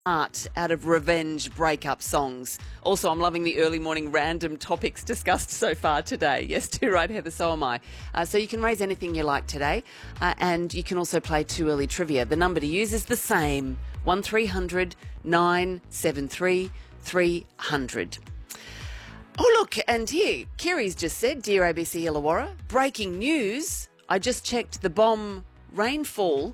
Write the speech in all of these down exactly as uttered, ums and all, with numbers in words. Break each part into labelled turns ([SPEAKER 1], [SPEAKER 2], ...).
[SPEAKER 1] art out of revenge breakup songs. Also, I'm loving the early morning random topics discussed so far today. Yes, too right, Heather, so am I. Uh, so you can raise anything you like today, uh, and you can also play Too Early Trivia. The number to use is the same, one three hundred nine seven three three hundred. Oh, look, and here, Kiri's just said, Dear A B C Illawarra, breaking news. I just checked the bomb rainfall.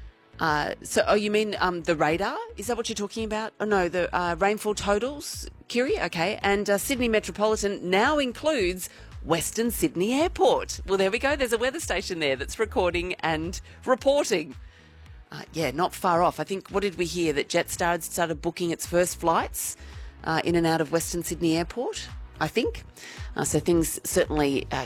[SPEAKER 1] Uh, so, oh, you mean um, the radar? Is that what you're talking about? Oh, no, the uh, rainfall totals, Kiri? Okay. And uh, Sydney Metropolitan now includes Western Sydney Airport. Well, there we go. There's a weather station there that's recording and reporting. Uh, yeah, not far off. I think, what did we hear? That Jetstar had started booking its first flights uh, in and out of Western Sydney Airport, I think. Uh, so things certainly uh,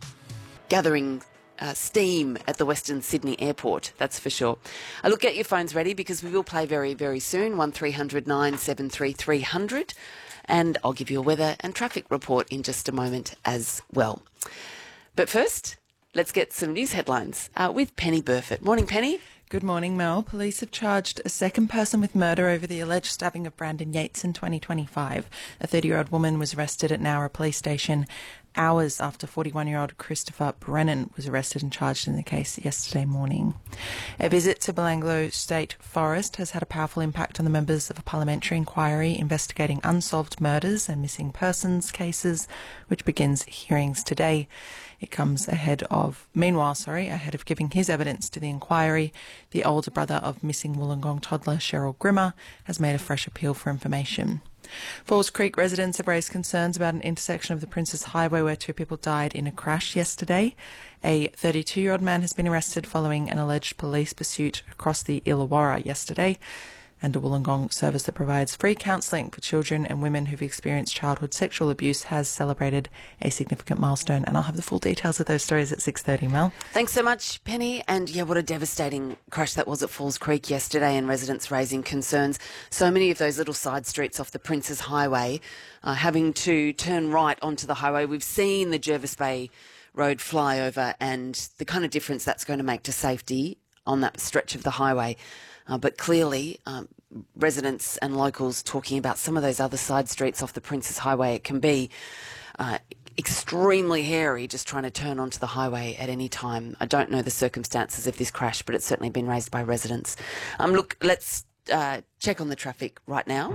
[SPEAKER 1] gathering Uh, steam at the Western Sydney Airport, that's for sure. Uh, look, get your phones ready because we will play very, very soon, one three hundred nine seven three three hundred, and I'll give you a weather and traffic report in just a moment as well. But first, let's get some news headlines uh, with Penny Burford. Morning, Penny.
[SPEAKER 2] Good morning, Mel. Police have charged a second person with murder over the alleged stabbing of Brandon Yates in twenty twenty-five. A thirty-year-old woman was arrested at Nowra Police Station hours after forty-one-year-old Christopher Brennan was arrested and charged in the case yesterday morning. A visit to Belanglo State Forest has had a powerful impact on the members of a parliamentary inquiry investigating unsolved murders and missing persons cases, which begins hearings today. It comes ahead of, meanwhile, sorry, ahead of giving his evidence to the inquiry, the older brother of missing Wollongong toddler Cheryl Grimmer has made a fresh appeal for information. Falls Creek residents have raised concerns about an intersection of the Princes Highway where two people died in a crash yesterday. A thirty-two-year-old man has been arrested following an alleged police pursuit across the Illawarra yesterday. And a Wollongong service that provides free counselling for children and women who've experienced childhood sexual abuse has celebrated a significant milestone. And I'll have the full details of those stories at six thirty, Mel.
[SPEAKER 1] Thanks so much, Penny. And yeah, what a devastating crash that was at Falls Creek yesterday, and residents raising concerns. So many of those little side streets off the Princes Highway uh, having to turn right onto the highway. We've seen the Jervis Bay Road flyover and the kind of difference that's going to make to safety on that stretch of the highway. Uh, but clearly, um, residents and locals talking about some of those other side streets off the Princes Highway, it can be uh, extremely hairy just trying to turn onto the highway at any time. I don't know the circumstances of this crash, but it's certainly been raised by residents. Um, look, let's uh, check on the traffic right now.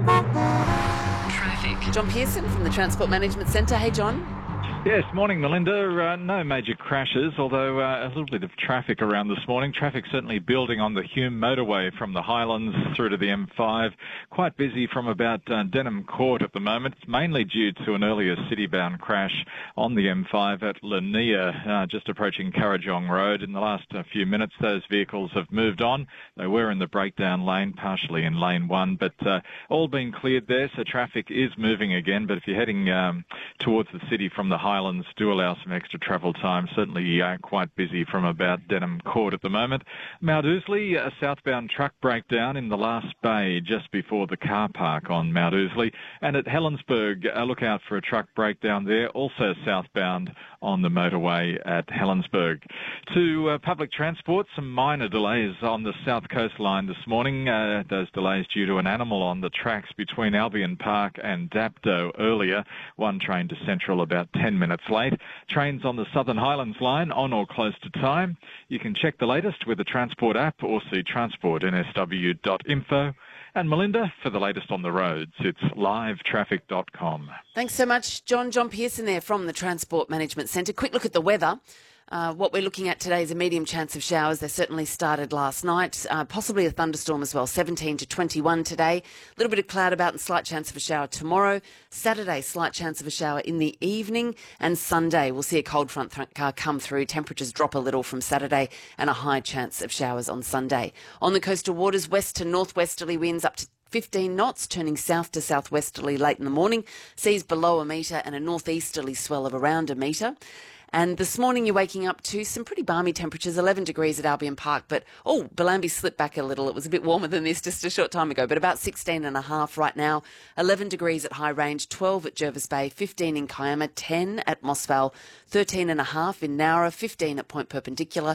[SPEAKER 1] Traffic. John Pearson from the Transport Management Centre. Hey, John.
[SPEAKER 3] Yes, morning, Melinda. Uh, no major crashes, although uh, a little bit of traffic around this morning. Traffic certainly building on the Hume motorway from the Highlands through to the M five. Quite busy from about uh, Denham Court at the moment. It's mainly due to an earlier city-bound crash on the M five at Lanier, uh, just approaching Currajong Road. In the last uh, few minutes, those vehicles have moved on. They were in the breakdown lane, partially in lane one, but uh, all been cleared there, so traffic is moving again. But if you're heading um, towards the city from the Highlands, Islands do allow some extra travel time. Certainly uh, quite busy from about Denham Court at the moment. Mount Ousley, a southbound truck breakdown in the last bay just before the car park on Mount Ousley. And at Helensburgh, uh, look out for a truck breakdown there, also southbound on the motorway at Helensburgh. To uh, public transport, some minor delays on the South Coast line this morning. Uh, those delays due to an animal on the tracks between Albion Park and Dapto earlier. One train to Central about ten minutes late. Trains on the Southern Highlands line on or close to time. You can check the latest with the Transport app or see transport n s w dot info. And Melinda, for the latest on the roads, it's live traffic dot com.
[SPEAKER 1] Thanks so much, John. John Pearson there from the Transport Management Centre. Quick look at the weather. Uh, what we're looking at today is a medium chance of showers. They certainly started last night, uh, possibly a thunderstorm as well, seventeen to twenty-one today. A little bit of cloud about and slight chance of a shower tomorrow. Saturday, slight chance of a shower in the evening. And Sunday, we'll see a cold front th- car come through. Temperatures drop a little from Saturday and a high chance of showers on Sunday. On the coastal waters, west to northwesterly winds up to fifteen knots, turning south to southwesterly late in the morning. Seas below a metre and a northeasterly swell of around a metre. And this morning you're waking up to some pretty balmy temperatures, eleven degrees at Albion Park. But, oh, Bellambi slipped back a little. It was a bit warmer than this just a short time ago, but about sixteen and a half right now. eleven degrees at High Range, twelve at Jervis Bay, fifteen in Kiama, ten at Mossvale, thirteen and a half in Nowra, fifteen at Point Perpendicular,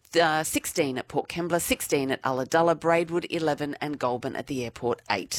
[SPEAKER 1] uh, sixteen at Port Kembla, sixteen at Ulladulla, Braidwood eleven and Goulburn at the airport eight.